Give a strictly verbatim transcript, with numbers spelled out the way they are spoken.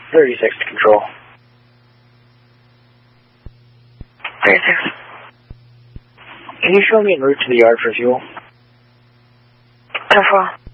thirty-six to control. thirty-six. Can you show me en route to the yard for fuel? ten four.